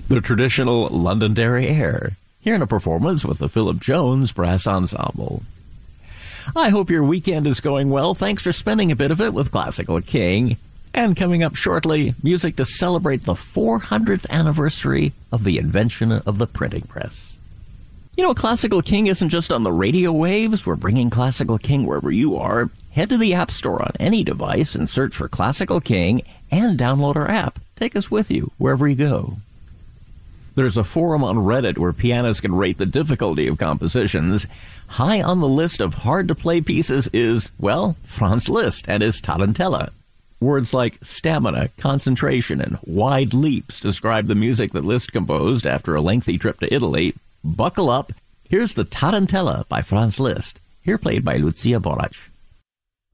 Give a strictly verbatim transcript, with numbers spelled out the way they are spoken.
the traditional Londonderry air, here in a performance with the Philip Jones Brass Ensemble. I hope your weekend is going well. Thanks for spending a bit of it with Classical King. And coming up shortly, music to celebrate the four hundredth anniversary of the invention of the printing press. You know, Classical King isn't just on the radio waves. We're bringing Classical King wherever you are. Head to the App Store on any device and search for Classical King and download our app. Take us with you wherever you go. There's a forum on Reddit where pianists can rate the difficulty of compositions. High on the list of hard-to-play pieces is, well, Franz Liszt and his Tarantella. Words like stamina, concentration, and wide leaps describe the music that Liszt composed after a lengthy trip to Italy. Buckle up. Here's the Tarantella by Franz Liszt, here played by Lucia Borach.